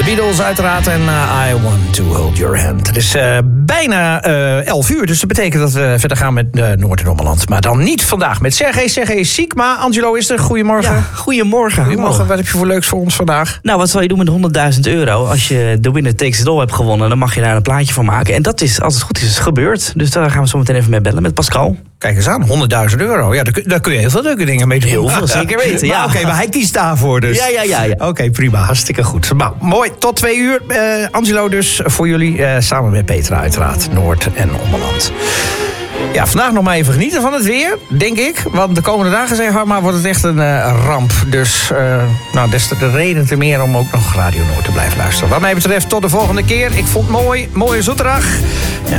Beatles uiteraard en I Want To Hold Your Hand. Het is bijna 11 uur, dus dat betekent dat we verder gaan met Noord- en Ommeland. Maar dan niet vandaag met Sergej. Sergej is ziek, maar Angelo is er. Goedemorgen. Ja, goedemorgen. Goedemorgen. Wat heb je voor leuks voor ons vandaag? Nou, wat zal je doen met €100.000? Als je de Winner Takes It All hebt gewonnen, dan mag je daar een plaatje van maken. En dat is, als het goed is, gebeurd. Dus daar gaan we zo meteen even mee bellen met Pascal. Kijk eens aan, €100.000. Ja, daar kun je heel veel leuke dingen mee doen. Heel veel, zeker weten, ja. Oké, maar hij kiest daarvoor dus. Ja. Oké, prima. Hartstikke goed. Nou, mooi. Tot 2 uur. Angelo dus voor jullie. Samen met Petra uiteraard. Noord- en Ommeland. Ja, vandaag nog maar even genieten van het weer, denk ik. Want de komende dagen, zeg maar, wordt het echt een ramp. Dus des te reden te meer om ook nog Radio Noord te blijven luisteren. Wat mij betreft, tot de volgende keer. Ik vond het mooi. Mooie zoeterdag.